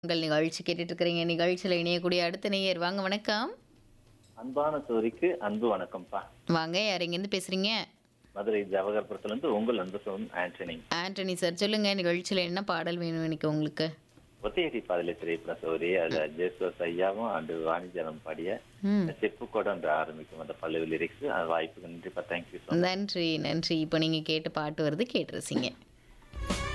உங்கள் நிகழ்ச்சி கேட்டுட்டு இருக்கிறீங்க. நிகழ்ச்சியில இணையக்கூடிய அடுத்த நேயர் வாங்க வணக்கம். அன்பான சோரிக்கு அன்பு வணக்கம்ப்பா. வாங்க யார் எங்கேருந்து பேசுறீங்க? மதுரை ஜவஹர்புரத்துல இருந்து உங்கள் அன்பு சோன் ஆண்டனி. ஆண்டனி சார் சொல்லுங்க நிகழ்ச்சியில என்ன பாடல் வேணும் இன்னைக்கு உங்களுக்கு? ஒத்தையடி பாதலை திரைப்பட சோரி அதுல ஜேசுவாஸ் ஐயாவும் அண்டு வாணிஜனம் பாடிய ம். செப்பு கோடம் என்று ஆரம்பிக்கும் அந்த பல்லவி லிரிக்ஸ் வாய்ப்புக்கு நன்றிப்பா. Thank you so much. நன்றி நன்றி. இப்போ நீங்க கேட்ட பாட்டு வருது கேட்டு ரசிங்க.